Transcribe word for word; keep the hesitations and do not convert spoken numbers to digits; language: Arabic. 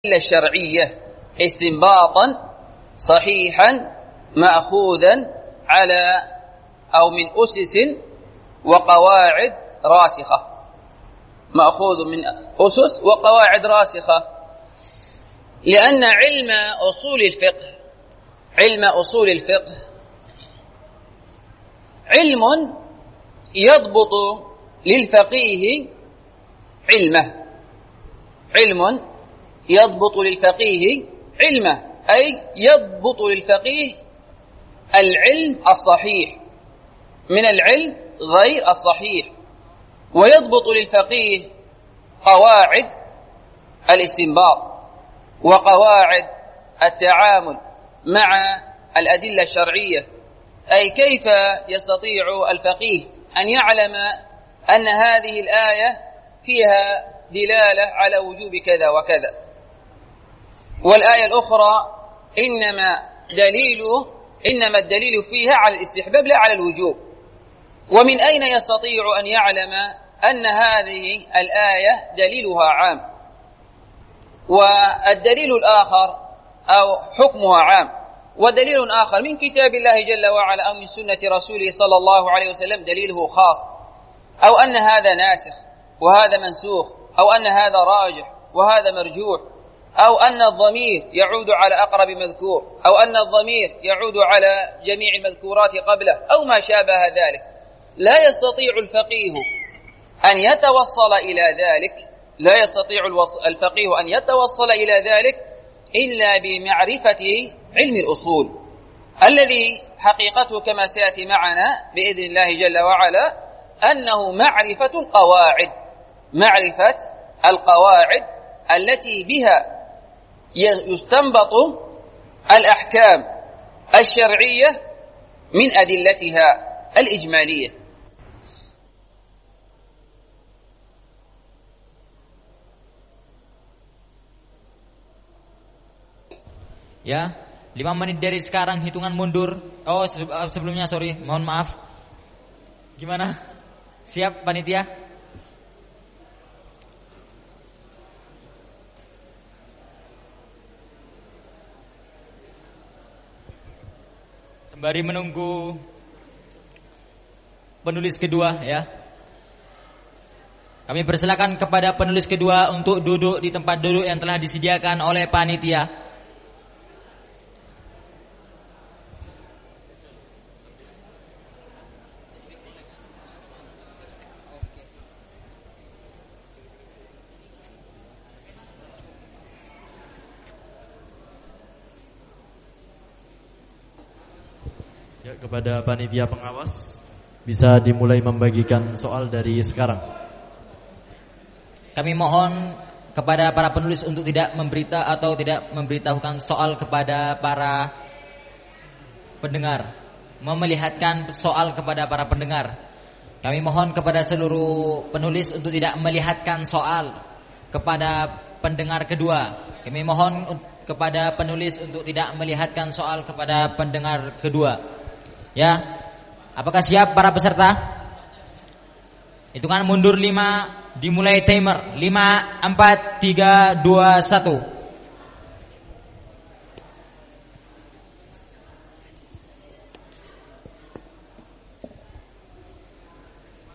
الشرعية استنباطا صحيحا مأخوذا على أو من أسس وقواعد راسخة، مأخوذ من أسس وقواعد راسخة. لأن علم أصول الفقه علم أصول الفقه علم يضبط للفقيه علمه علم يضبط للفقيه علمه أي يضبط للفقيه العلم الصحيح من العلم غير الصحيح، ويضبط للفقيه قواعد الاستنباط وقواعد التعامل مع الأدلة الشرعية. أي كيف يستطيع الفقيه أن يعلم أن هذه الآية فيها دلالة على وجوب كذا وكذا، والآية الأخرى إنما دليله إنما الدليل فيها على الاستحباب لا على الوجوب. ومن أين يستطيع أن يعلم أن هذه الآية دليلها عام والدليل الآخر أو حكمها عام، ودليل آخر من كتاب الله جل وعلا أو من سنة رسوله صلى الله عليه وسلم دليله خاص، أو أن هذا ناسخ وهذا منسوخ، أو أن هذا راجح وهذا مرجوح، أو أن الضمير يعود على أقرب مذكور، أو أن الضمير يعود على جميع المذكورات قبله، أو ما شابه ذلك. لا يستطيع الفقيه أن يتوصل إلى ذلك لا يستطيع الفقيه أن يتوصل إلى ذلك إلا بمعرفة علم الأصول، الذي حقيقته كما سيأتي معنا بإذن الله جل وعلا أنه معرفة القواعد معرفة القواعد التي بها يستنبط الأحكام الشرعية من أدلتها الإجمالية. Ya, lima menit dari sekarang hitungan mundur. Oh, sebelumnya sorry, mohon maaf. Gimana? Siap panitia? Sembari menunggu penulis kedua ya, kami persilakan kepada penulis kedua untuk duduk di tempat duduk yang telah disediakan oleh panitia. Ya, kepada panitia pengawas bisa dimulai membagikan soal dari sekarang. Kami mohon kepada para penulis untuk tidak memberita atau tidak memberitahukan soal kepada para pendengar, memelihatkan soal kepada para pendengar. Kami mohon kepada seluruh penulis untuk tidak melihatkan soal kepada pendengar kedua. Kami mohon kepada penulis untuk tidak melihatkan soal kepada pendengar kedua. Ya, apakah siap para peserta? Hitungan mundur lima, dimulai timer. Lima, empat, tiga, dua, satu.